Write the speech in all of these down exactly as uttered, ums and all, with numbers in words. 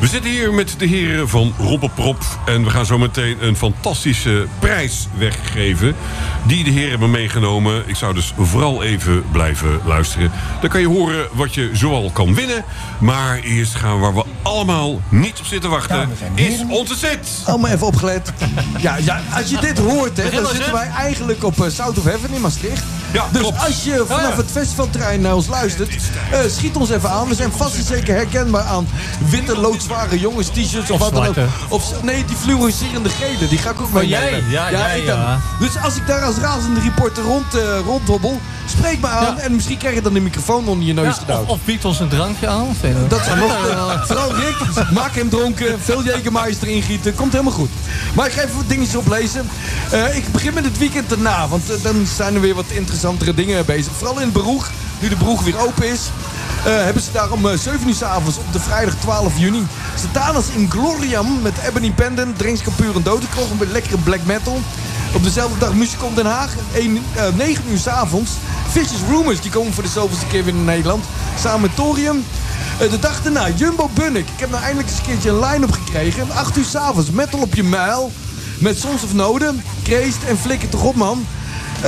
We zitten hier met de heren van Rommelprop. En we gaan zo meteen een fantastische prijs weggeven. Die de heren hebben meegenomen. Ik zou dus vooral even blijven luisteren. Dan kan je horen wat je zoal kan winnen. Maar eerst gaan we waar we allemaal niet op zitten wachten. Is onze zit. Allemaal even opgelet. Ja, ja, als je dit hoort, hè, dan zitten wij eigenlijk op uh, South of Heaven in Maastricht. Ja, dus klopt. als je vanaf Ja, ja. het festivalterrein naar ons luistert, uh, schiet ons even aan. We zijn vast en zeker herkenbaar aan witte, loodzware jongens, t-shirts of, Of wat dan ook. zwarte. Of, nee, die fluoriserende gele, die ga ik ook Maar mee jij? nemen. Ja, jij, ik dan. ja. Dus als ik daar als razende reporter rond, uh, rondhobbel, spreek me aan Ja. en misschien krijg je dan een microfoon onder je neus Ja, gedouwd. of, of biedt ons een drankje aan. Of een- Dat zou nog... Uh, vooral Rick, maak hem dronken, veel Jägermeister ingieten, komt helemaal goed. Maar ik ga even wat dingetjes oplezen. Uh, ik begin met het weekend daarna, want uh, dan zijn er weer wat interessantere dingen bezig. Vooral in het Beroeg, nu de Beroeg weer open is. Uh, hebben ze daar om uh, zeven uur 's avonds op de vrijdag twaalf juni. Satanas in Gloriam met Ebony Pendant, Drinks Kapuur en Dodenkroeg met lekkere black metal. Op dezelfde dag Musicom Den Haag, negen uur 's avonds. Vicious Rumors, die komen voor de zoveelste keer weer in Nederland. Samen met Thorium. Uh, de dag daarna, Jumbo Bunnik. Ik heb nou eindelijk eens een keertje een line-up gekregen. acht uur 's avonds, metal op je muil. Met Sons of Noden, Kreest en Flikker toch op, man. Uh,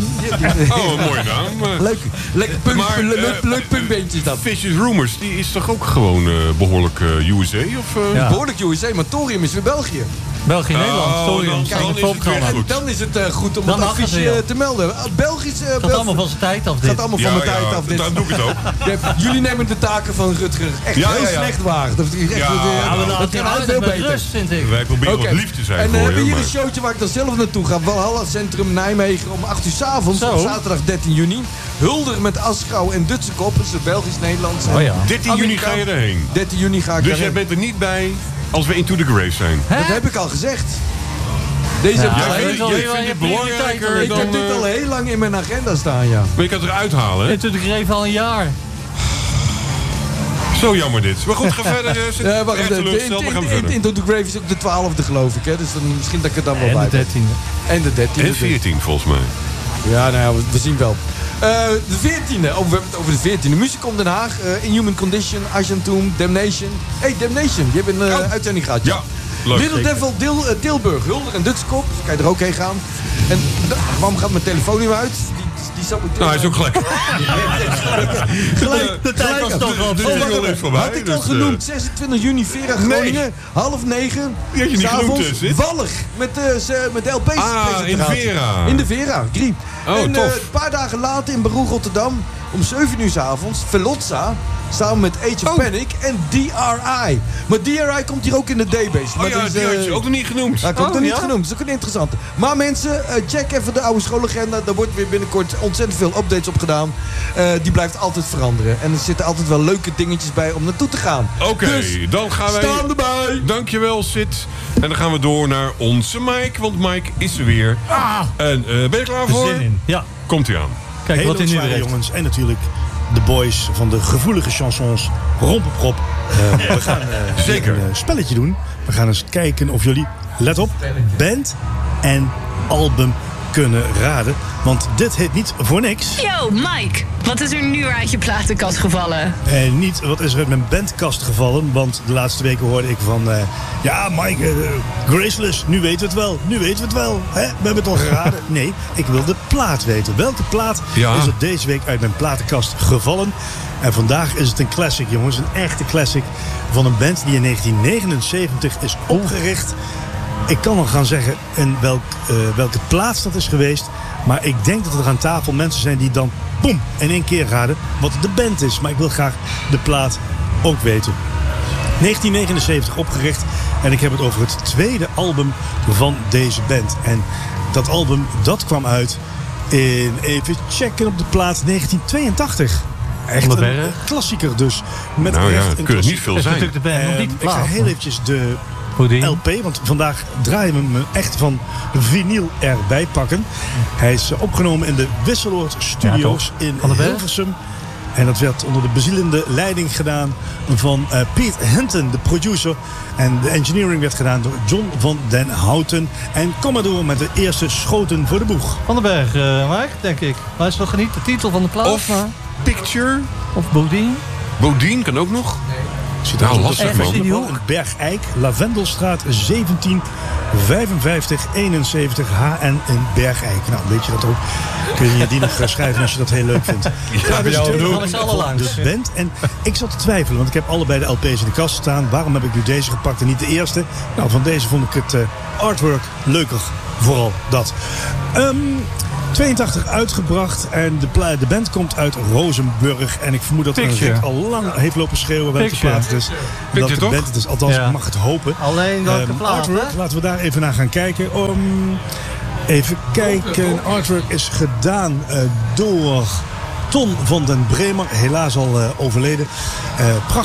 Oh, een mooie naam. Uh, leuk, lekker punk, Maar, leuk, uh, leuk, leuk punkbeentje is dat. Vicious Rumors, die is toch ook gewoon uh, behoorlijk uh, U S A? Of, uh? Ja. Behoorlijk U S A, maar Thorium is weer België. België, Nederland, Oh, sorry. dan- Kijk, dan het is het voorprogramma. weer En goed. dan is het uh, goed om Dan het mag het affiche weer. uh, te melden. Uh, Belgisch... Uh, Het gaat Belgisch- allemaal van zijn tijd af, dit. gaat allemaal van mijn tijd af. Dit. Dan doe ik het ook. Ja, jullie nemen de taken van Rutger echt Ja, heel ja, ja. slecht waar. Dat is echt, Ja, uh, Ja, we dat laten kan het uit veel met beter. rust, vind ik. Wij proberen Oké. wat lief te zijn En voor we je. hebben hier maar- een showtje waar ik dan zelf naartoe ga. Walhalla Centrum Nijmegen om acht uur 's avonds Zo. op zaterdag dertien juni. Hulder met Aschouw en Dutsekop. Dat is Belgisch-Nederlands. Oh ja. dertien juni ga je erheen. dertien juni ga ik Dus erheen. jij bent er niet bij als we Into the Grave zijn. Hè? Dat heb ik al gezegd. Deze Ja, heb ik jij al vindt- heel- wel- jij jij vindt hebt het prioriteit belangrijker al. Ik dan... heb dit uh, al heel lang in mijn agenda staan, ja. Maar je kan het eruit halen, hè? En toen de greef al een jaar. Zo jammer dit. Maar goed, ga verder. uh, zit- Ja, wacht erg even. teleurgesteld, maar gaan we verder. Into the Grave is ook de twaalfde, geloof ik. Hè? Dus dan, misschien dat ik er dan wel En bij de ben. dertiende. En de dertiende. En veertien volgens mij. Ja, nou ja, we, we zien wel. Uh, de veertiende. Oh, we hebben het over de veertiende. Musicom Den Haag. Uh, Inhuman Condition. Argentum. Damnation. Hey, Damnation. Die hebben een uh, Oh. uitzending gehad. Ja, leuk. Little Devil Dil, uh, Tilburg. Hulder en Dutskop. Dus kan je er ook heen gaan. En uh, waarom gaat mijn telefoon niet meer uit? Die, die saboteert Nou, hij is ook gelijk. gelijk. De tijd was gelijk. toch wel de- op de- zich. is al even voorbij, Had ik al dus, genoemd. zesentwintig juni, Vera Groningen. Half negen. Die had je niet s'avonds, genoemd, dus, dit? Wallig. Met de, ze- met de L P's. Ah, presentatie. in de Vera. In de Vera, Grie. Oh, en tof. eh, een paar dagen later in Beroeg Rotterdam. Om zeven uur 's avonds. Velotza. Samen met Age of Oh. Panic en D R I. Maar D R I komt hier ook in de database. Maar Oh ja, die is, die had je eh, ook nog niet genoemd. dat komt Oh, er niet ja? genoemd. Dat is ook een interessante. Maar mensen, eh, check even de oude schoolagenda. Daar wordt weer binnenkort ontzettend veel updates op gedaan. Eh, die blijft altijd veranderen. En er zitten altijd wel leuke dingetjes bij om naartoe te gaan. Oké, Dus, dan gaan wij... staan erbij. Dankjewel, Sid. En dan gaan we door naar onze Mike, want Mike is er weer. Ah, En eh, ben je klaar voor? zin in. Ja, Komt hij aan. kijk Hele wat hij nu zware weer heeft. jongens. En natuurlijk de boys van de gevoelige chansons Rommelprop. Uh, we gaan uh, Zeker. een uh, spelletje doen. We gaan eens kijken of jullie, let op, band en album kunnen raden. Want dit heet niet voor niks. Yo, Mike, wat is er nu uit je platenkast gevallen? En niet wat is er uit mijn bandkast gevallen. Want de laatste weken hoorde ik van... Uh, ja, Mike, uh, Graceless, nu weten we het wel. Nu weten we het wel. Hè? We hebben het al geraden. Nee, ik wil de plaat weten. Welke plaat Ja. is er deze week uit mijn platenkast gevallen? En vandaag is het een classic, jongens. Een echte classic van een band die in negentien negenenzeventig is opgericht. Ik kan wel gaan zeggen in welk, uh, welke plaats dat is geweest. Maar ik denk dat er aan tafel mensen zijn die dan, boem, in één keer raden wat de band is. Maar ik wil graag de plaat ook weten. negentien negenenzeventig opgericht. En ik heb het over het tweede album van deze band. En dat album, dat kwam uit in, even checken op de plaat, negentien tweeëntachtig. Echt Van de een Berg. klassieker dus. Met Nou ja, echt een kunnen het niet klassieker. veel Dat is zijn. natuurlijk de band, nog Eh, niet de ik ga plaat. heel eventjes de Houdini. L P, want vandaag draaien we hem echt van vinyl erbij pakken. Hij is eh, opgenomen in de Wisseloord Studios Ja, in Van den Berg. Hilversum. En dat werd onder de bezielende leiding gedaan van uh, Pete Hinton, de producer. En de engineering werd gedaan door John van den Houten. En kom maar door met de eerste schoten voor de boeg. Van den Berg, uh, Mike, denk ik. Maar is nog niet de titel van de plaat? Of maar- Picture. Of Bodine? Bodine kan ook nog. Ziet Nou, eruit lastig, als man. een een Bergijk, Lavendelstraat zeventien vijfenvijftig eenenzeventig H N in Bergijk. Nou, weet je dat ook? Kun je die nog schrijven als je dat heel leuk vindt. Ja, bij jou dus doen. de- Dan is alle langs. de band. En ik zat te twijfelen, want ik heb allebei de L P's in de kast staan. Waarom heb ik nu deze gepakt en niet de eerste? Nou, van deze vond ik het uh, artwork leuker. Vooral dat. Um, tweeëntachtig uitgebracht en de, pla- de band komt uit Rozenburg. En ik vermoed dat Picture. Rick al lang heeft lopen schreeuwen welke Picture. plaat het is. Welke toch? band het is. Althans, Ja. ik mag het hopen. Alleen welke Um, plaat, artwork, hè? laten we daar even naar gaan kijken. Um, even kijken. Artwork is gedaan uh, door Ton van den Bremer. Helaas al uh, overleden. Uh, prachtig.